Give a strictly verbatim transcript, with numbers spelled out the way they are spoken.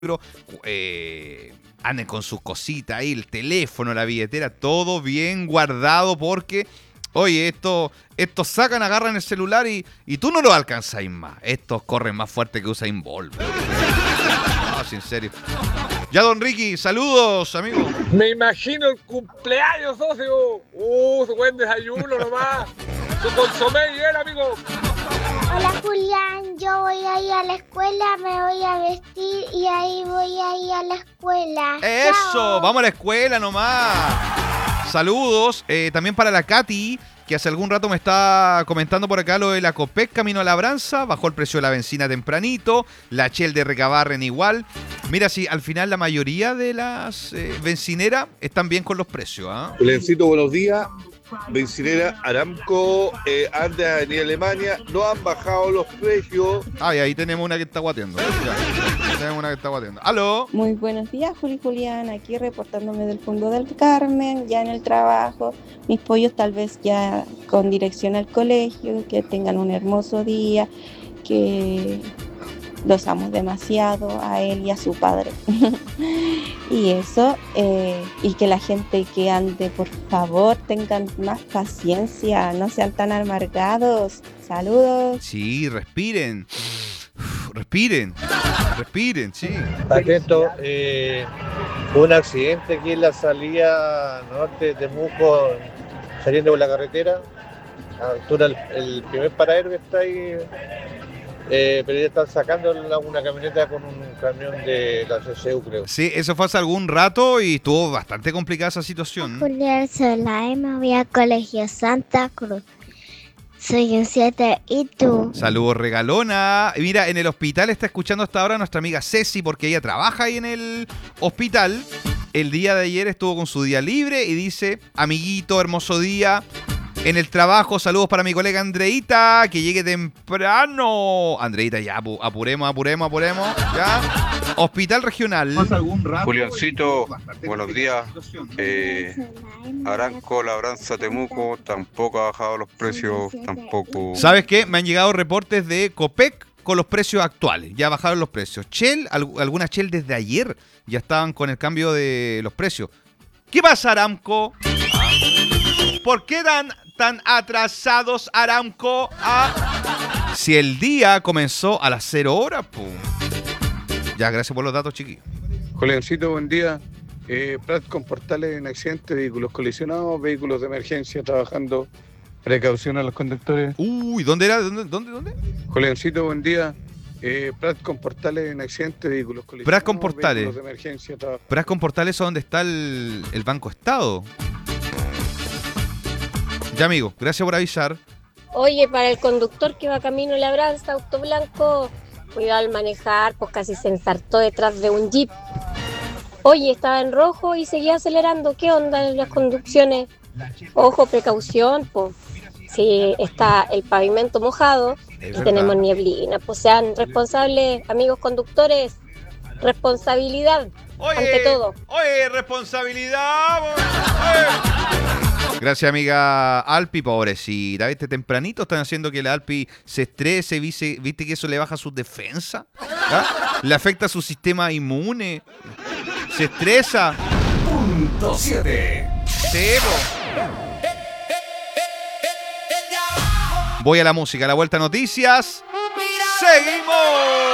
eh, anden con sus cositas ahí, el teléfono, la billetera, todo bien guardado porque, oye, estos estos sacan, agarran el celular y, y tú no lo alcanzáis más. Estos corren más fuerte que Usain Bolt. No, sin serio. Ya, don Ricky, saludos, amigo. Me imagino el cumpleaños, socio. Uh, su buen desayuno nomás. Su consomé y él, amigo. Hola Julián, yo voy a ir a la escuela, me voy a vestir y ahí voy a ir a la escuela. Eso, ¡Chao! vamos a la escuela nomás. Saludos, eh, también para la Katy, que hace algún rato me está comentando por acá lo de la Copec camino a Labranza, bajó el precio de la benzina tempranito, la Shell de Recabarren igual. Mira, si al final la mayoría de las eh, bencineras están bien con los precios, ¿ah? Juliancito, buenos días. Bencinera Aramco, eh, Andes, Avenida Alemania, no han bajado los precios. Ay, ahí tenemos una que está guateando. Ya, tenemos una que está guateando. ¡Aló! Muy buenos días, Juli Julián, aquí reportándome del Fondo del Carmen, ya en el trabajo. Mis pollos tal vez ya con dirección al colegio, que tengan un hermoso día, que los amo demasiado a él y a su padre. Y eso, eh, y que la gente que ande, por favor, tengan más paciencia, no sean tan amargados. Saludos. Sí, respiren. Respiren. Respiren, sí. Atento, eh, un accidente aquí en la salida norte de Temuco, saliendo por la carretera, a la altura el, el primer paradero que está ahí, eh, pero ya están sacando la, una camioneta con un camión de la C C U, creo. Sí, eso fue hace algún rato y estuvo bastante complicada esa situación. Julián, soy la Emma, voy al colegio Santa Cruz. Soy un siete, ¿y tú? Saludos, regalona. Mira, en el hospital está escuchando hasta ahora nuestra amiga Ceci, porque ella trabaja ahí en el hospital. El día de ayer estuvo con su día libre y dice, amiguito, hermoso día. En el trabajo, saludos para mi colega Andreita, que llegue temprano. Andreita, ya, apuremos, apuremos, apuremos. Ya. Hospital regional. Juliancito, buenos días. Eh, Aranco, Labranza, Temuco, tampoco ha bajado los precios, tampoco. ¿Sabes qué? Me han llegado reportes de Copec con los precios actuales. Ya bajaron los precios. Shell, algunas Shell desde ayer ya estaban con el cambio de los precios. ¿Qué pasa, Aramco? ¿Por qué dan tan atrasados, Aramco? Ah, si el día comenzó a las cero horas, pum. Ya, gracias por los datos, chiquillos. Juliancito, buen día. Eh, Prat con portales en accidente, vehículos colisionados, vehículos de emergencia trabajando. Precaución a los conductores. Uy, ¿dónde era? ¿Dónde? ¿Dónde? ¿Dónde? Juliancito, buen día. Eh, Prat con portales en accidente, vehículos colisionados. Prat con portales. Vehículos de emergencia trabajando. Prat con portales es donde está el, el Banco Estado. Ya, amigo, gracias por avisar. Oye, para el conductor que va camino a Labranza, auto blanco, cuidado al manejar, pues casi se ensartó detrás de un jeep. Oye, estaba en rojo y seguía acelerando. ¿Qué onda en las conducciones? Ojo, precaución, pues. Si está el pavimento mojado y tenemos nieblina, pues sean responsables, amigos conductores. Responsabilidad, oye, ante todo. Oye, responsabilidad. Oye. Gracias, amiga Alpi, pobrecita. ¿Viste? Tempranito están haciendo que la Alpi se estrese. ¿Viste, ¿Viste que eso le baja su defensa? ¿Ah? Le afecta su sistema inmune. Se estresa. Punto siete. Sebo. Voy a la música, a la vuelta a noticias. ¡Seguimos!